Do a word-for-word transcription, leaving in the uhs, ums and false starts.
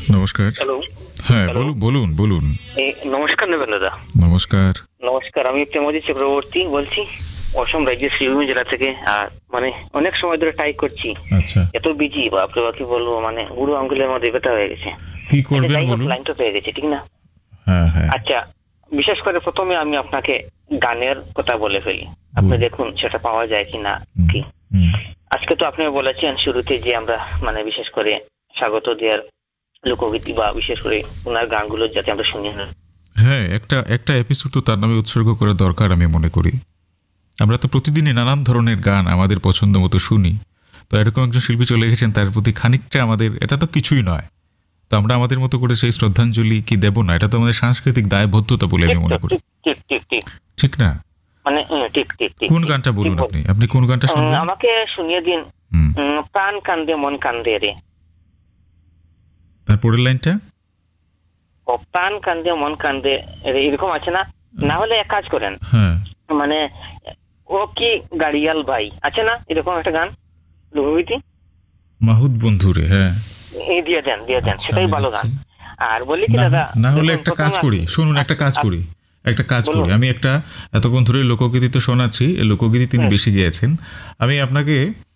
নমস্কার। হ্যালো। হ্যাঁ, হ্যালো। বলুন বলুন বলুন। এ, নমস্কার নেবেন দাদা। নমস্কার। নমস্কার, আমি প্রেমজিৎ চক্রবর্তী বলছি, অসম রাজ্যের শ্রীভূমি জেলা থেকে। আর মানে অনেক সময় ধরে টাইপ করছি, আচ্ছা, এত বিজি বাপরে বাপ, কি বলবো, মানে বুড়ো আঙ্গুলের মধ্যে ব্যথা হয়ে গেছে। কি করবেন যাই হোক, বলুন। লাইনটা পেয়ে গেছে, ঠিক না? হ্যাঁ হ্যাঁ, আচ্ছা, বিশেষ করে প্রথমে আমি আপনাকে গানের কথা বলে ফেলি, আপনি হুম। দেখুন সেটা পাওয়া যায় কি না। হুম, কি হুম। আজকে তো আপনি বলেছেন শুরুতে যে আমরা মানে বিশেষ করে স্বাগত দেওয়ার লোকগীতি বা বিশেষ করে ওনার গানগুলো যাতে আমরা শুনি না। হ্যাঁ, একটা একটা এপিসোড তো তার নামে উৎসর্গ করা দরকার আমি মনে করি। আমরা তো প্রতিদিনই নানান ধরনের গান আমাদের পছন্দ মতো শুনি। তো এরকম একজন শিল্পী চলে গেছেন, তার প্রতি খানিকটা আমাদের, এটা তো কিছুই নয়, তো আমরা আমাদের মতো করে সেই শ্রদ্ধাঞ্জলি কি দেব না, এটা তো আমাদের সাংস্কৃতিক দায়বদ্ধতা বলে আমি ঠিক মনে তো, করি। ঠিক ঠিক ঠিক ঠিক ঠিক না? মানে হুম, ঠিক ঠিক ঠিক কোন ঠিক, গানটা বলুন ঠিক আপনি আপনি কোন গানটা বল- শুনবেন? উম, আমাকে শুনিয়ে দিন। হুম, উম, প্রাণ কান্দে মন কান্দে রে। তারপরের লাইনটা? ও প্রাণ কান্দে মন কান্দে রে, এরকম আছে না? না হলে এক কাজ করেন, হ্যাঁ, মানে ও কি গাড়িয়াল ভাই আছে না, এরকম একটা গান লোকগীতি, মাহুত বন্ধুরে। হ্যাঁ, এই দিয়ে দেন দিয়ে দেন, আচ্ছা, সেটাই আমি ভালো গান। দিচ্ছি। আর বলি কি না দাদা, না হলে দেখুন, একটা প্রথমে কাজ করি, আপনি- শুনুন, একটা কাজ আপ- করি, একটা কাজ বলুন। করি। আমি একটা এতক্ষণ ধরে লোকগীতি তো শোনাচ্ছি, এই লোকগীতি তিনি হুম। বেশি গেয়েছেন। আমি আপনাকে